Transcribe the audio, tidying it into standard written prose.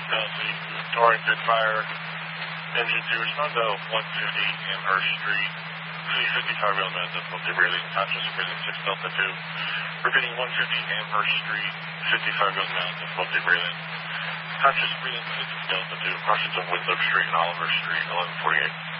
Touring Good Fire, engine 2, respond to 150 Amherst Street, 55 real minutes, difficulty breathing, conscious breathing, 6 Delta 2. Repeating 150 Amherst Street, 55 real minutes, difficulty breathing, conscious breathing, 6 Delta 2, crossings of Winthrop Street and Oliver Street, 1148.